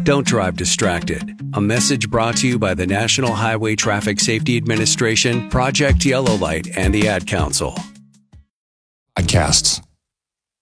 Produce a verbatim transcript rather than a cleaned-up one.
Don't drive distracted. A message brought to you by the National Highway Traffic Safety Administration, Project Yellow Light, and the Ad Council. Podcasts.